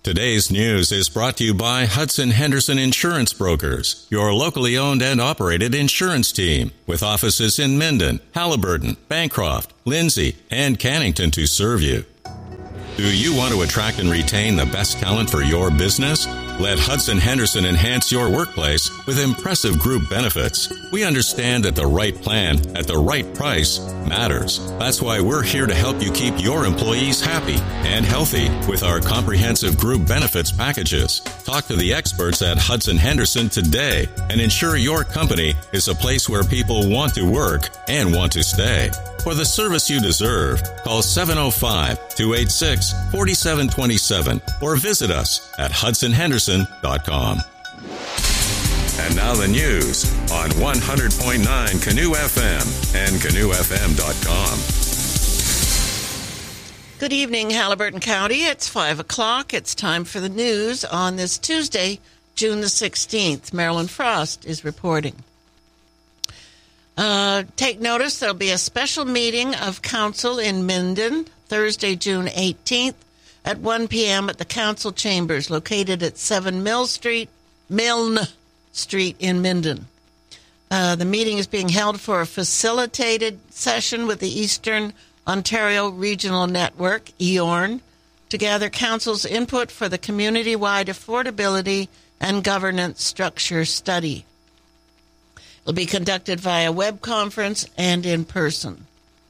Today's news is brought to you by Hudson Henderson Insurance Brokers, your locally owned and operated insurance team, with offices in Minden, Halliburton, Bancroft, Lindsay, and Cannington to serve you. Do you want to attract and retain the best talent for your business? Let Hudson Henderson enhance your workplace with impressive group benefits. We understand that the right plan at the right price matters. That's why we're here to help you keep your employees happy and healthy with our comprehensive group benefits packages. Talk to the experts at Hudson Henderson today and ensure your company is a place where people want to work and want to stay. For the service you deserve, call 705-286-4727 or visit us at hudsonhenderson.com. And now the news on 100.9 Canoe FM and canoefm.com. Good evening, Halliburton County. It's 5 o'clock. It's time for the news on this Tuesday, June the 16th. Marilyn Frost is reporting. Take notice, there'll be a special meeting of council in Minden, Thursday, June 18th at 1 p.m. at the council chambers located at 7 Milne Street in Minden. The meeting is being held for a facilitated session with the Eastern Ontario Regional Network, EORN, to gather council's input for the community-wide affordability and governance structure study. It'll be conducted via web conference and in person.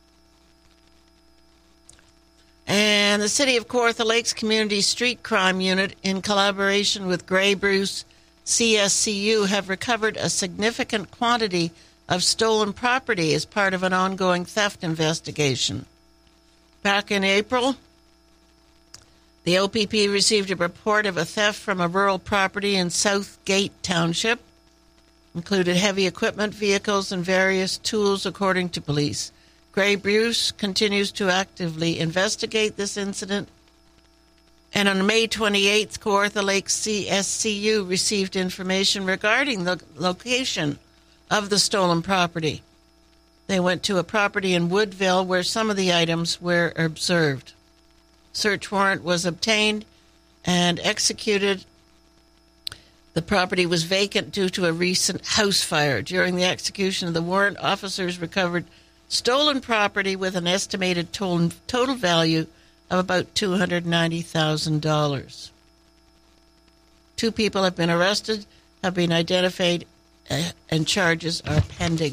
And the City of Kawartha Lakes Community Street Crime Unit, in collaboration with Grey Bruce CSCU, have recovered a significant quantity of stolen property as part of an ongoing theft investigation. Back in April, the OPP received a report of a theft from a rural property in Southgate Township. Included heavy equipment, vehicles, and various tools, according to police. Grey Bruce continues to actively investigate this incident. And on May 28th, Kawartha Lakes CSCU received information regarding the location of the stolen property. They went to a property in Woodville where some of the items were observed. Search warrant was obtained and executed. The property was vacant due to a recent house fire. During the execution of the warrant, officers recovered stolen property with an estimated total value of about $290,000. 2 people have been arrested, have been identified, and charges are pending.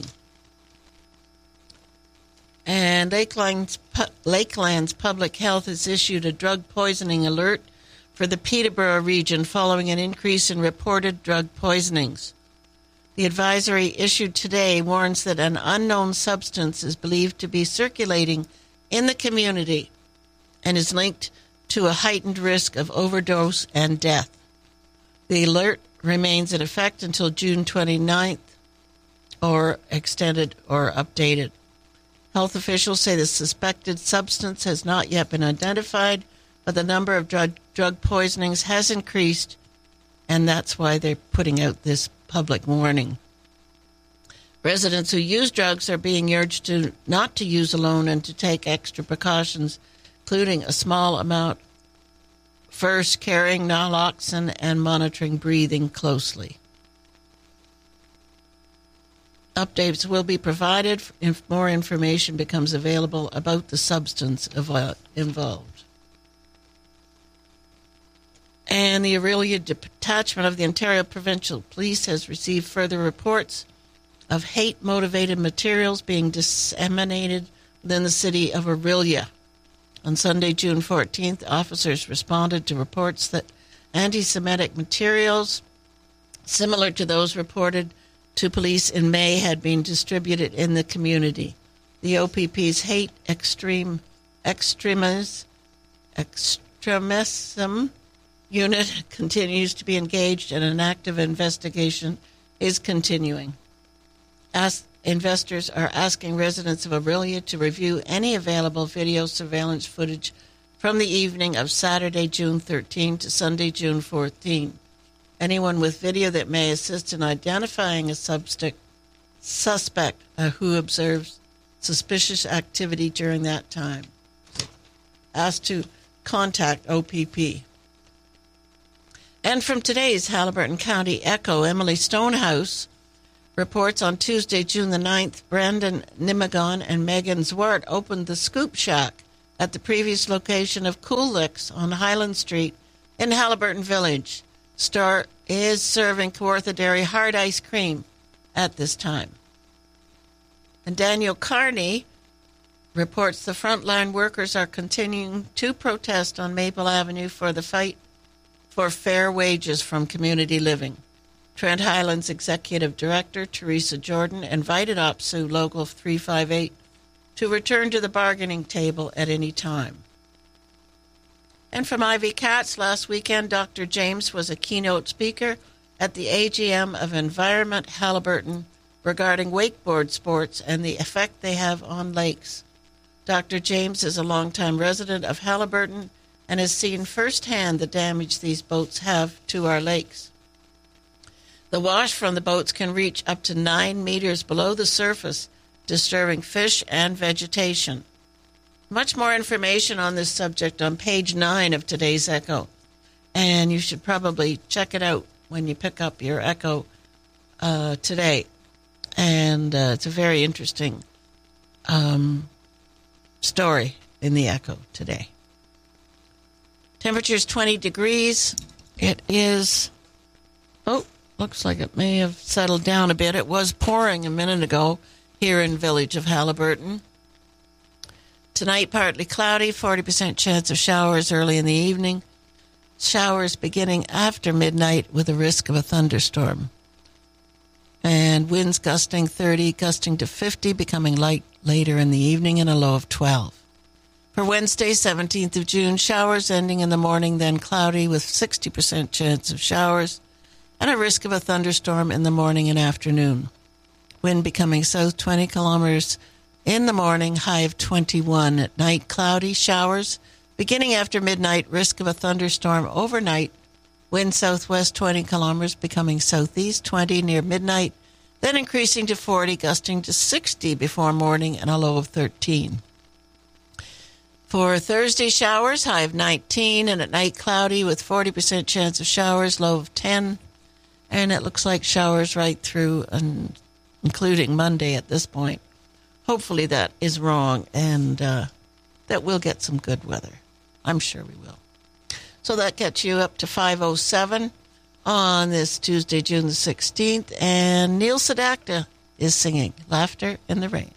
And Lakelands Public Health has issued a drug poisoning alert for the Peterborough region following an increase in reported drug poisonings. The advisory issued today warns that an unknown substance is believed to be circulating in the community and is linked to a heightened risk of overdose and death. The alert remains in effect until June 29th, or extended or updated. Health officials say the suspected substance has not yet been identified, but the number of drug poisonings has increased, and that's why they're putting out this public warning. Residents who use drugs are being urged to not to use alone and to take extra precautions, including a small amount first, carrying naloxone, and monitoring breathing closely. Updates will be provided if more information becomes available about the substance involved. And the Orillia Detachment of the Ontario Provincial Police has received further reports of hate-motivated materials being disseminated within the city of Orillia. On Sunday, June 14th, officers responded to reports that anti-Semitic materials, similar to those reported to police in May, had been distributed in the community. The OPP's hate extremism unit continues to be engaged, and an active investigation is continuing. Investors are asking residents of Orillia to review any available video surveillance footage from the evening of Saturday, June 13 to Sunday, June 14. Anyone with video that may assist in identifying a suspect who observes suspicious activity during that time. Asked to contact OPP. And from today's Haliburton County Echo, Emily Stonehouse reports on Tuesday, June the 9th, Brandon Nimagon and Megan Zwart opened the Scoop Shack at the previous location of Cool Licks on Highland Street in Haliburton Village. Store is serving Kawartha Dairy hard ice cream at this time. And Daniel Carney reports the frontline workers are continuing to protest on Maple Avenue for the fight for fair wages from community living. Trent Highlands Executive Director Teresa Jordan invited OPSU Local 358 to return to the bargaining table at any time. And from Ivy Katz, last weekend, Dr. James was a keynote speaker at the AGM of Environment Haliburton regarding wakeboard sports and the effect they have on lakes. Dr. James is a longtime resident of Haliburton and has seen firsthand the damage these boats have to our lakes. The wash from the boats can reach up to 9 meters below the surface, disturbing fish and vegetation. Much more information on this subject on page 9 of today's Echo, and you should probably check it out when you pick up your Echo today. And it's a very interesting story in the Echo today. Temperature's 20 degrees. It is, looks like it may have settled down a bit. It was pouring a minute ago here in Village of Haliburton. Tonight, partly cloudy, 40% chance of showers early in the evening. Showers beginning after midnight with a risk of a thunderstorm. And winds gusting 30, gusting to 50, becoming light later in the evening and a low of 12. For Wednesday, 17th of June, showers ending in the morning, then cloudy with 60% chance of showers and a risk of a thunderstorm in the morning and afternoon. Wind becoming south 20 kilometers in the morning, high of 21. At night, cloudy, showers. Beginning after midnight, risk of a thunderstorm overnight. Wind southwest 20 kilometers, becoming southeast 20 near midnight, then increasing to 40, gusting to 60 before morning and a low of 13. For Thursday, showers, high of 19, and at night cloudy with 40% chance of showers, low of 10. And it looks like showers right through, including Monday at this point. Hopefully that is wrong, and that we'll get some good weather. I'm sure we will. So that gets you up to 5:07 on this Tuesday, June the 16th. And Neil Sedaka is singing Laughter in the Rain.